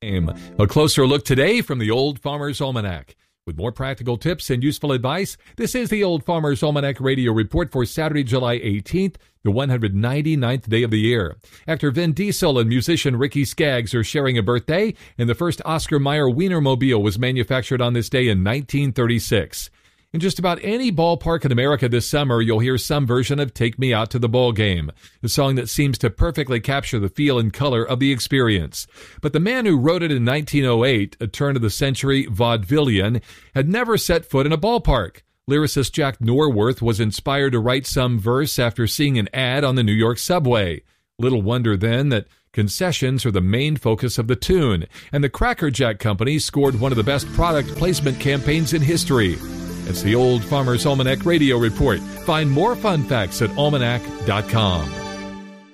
A closer look today from the Old Farmer's Almanac. With more practical tips and useful advice, this is the Old Farmer's Almanac Radio Report for Saturday, July 18th, the 199th day of the year. Actor Vin Diesel and musician Ricky Skaggs are sharing a birthday, and the first Oscar Mayer Wienermobile was manufactured on this day in 1936. In just about any ballpark in America this summer, you'll hear some version of Take Me Out to the Ball Game, a song that seems to perfectly capture the feel and color of the experience. But the man who wrote it in 1908, a turn-of-the-century vaudevillian, had never set foot in a ballpark. Lyricist Jack Norworth was inspired to write some verse after seeing an ad on the New York subway. Little wonder then that concessions are the main focus of the tune, and the Cracker Jack Company scored one of the best product placement campaigns in history. It's the Old Farmer's Almanac Radio Report. Find more fun facts at almanac.com.